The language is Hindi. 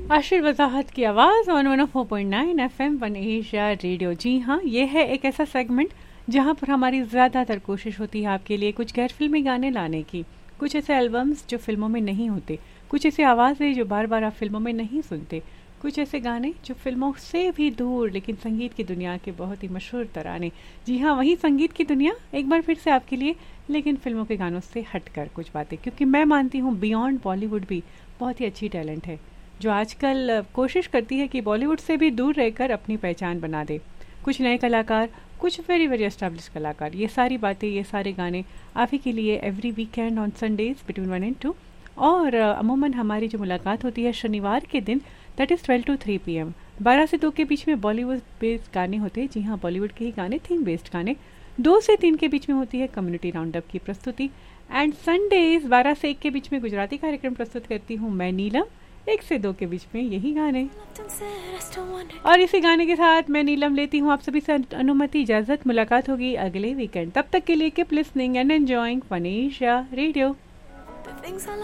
आशिर वजाहत की आवाज़ on 104.9 FM one Asia radio. जी हाँ, ये है एक ऐसा सेगमेंट जहाँ पर हमारी ज़्यादातर कोशिश होती है आपके लिए कुछ गैर फिल्मी गाने लाने की, कुछ ऐसे एल्बम्स जो फिल्मों में नहीं होते, कुछ ऐसी आवाज़ें जो बार बार आप फिल्मों में नहीं सुनते, कुछ ऐसे गाने जो फिल्मों से भी दूर लेकिन संगीत की दुनिया के बहुत ही मशहूर तराने। जी हाँ, वही संगीत की दुनिया एक बार फिर से आपके लिए, लेकिन फिल्मों के गानों से हटकर कुछ बातें, क्योंकि मैं मानती हूँ बियॉन्ड बॉलीवुड भी बहुत ही अच्छी टैलेंट है जो आजकल कोशिश करती है कि बॉलीवुड से भी दूर रहकर अपनी पहचान बना दे। कुछ नए कलाकार, कुछ वेरी वेरी एस्टैब्लिश कलाकार, ये सारी बातें, ये सारे गाने आप ही के लिए every weekend on Sundays between 1 and 2। और अमूमन हमारी जो मुलाकात होती है शनिवार के दिन, दैट इज़ 12 to 3 PM, 12 से 2 के बीच में बॉलीवुड बेस्ड गाने होते हैं। जी हाँ, बॉलीवुड के ही गाने, थीम बेस्ड गाने। 2 से 3 के बीच में होती है कम्युनिटी राउंडअप की प्रस्तुति। एंड संडेज 12 से 1 के बीच में गुजराती कार्यक्रम प्रस्तुत करती हूँ मैं नीलम, 1 से 2 के बीच में यही गाने। और इसी गाने के साथ मैं नीलम लेती हूँ आप सभी से अनुमति, इजाजत। मुलाकात होगी अगले वीकेंड, तब तक के लिए keep listening and enjoying one Asia radio.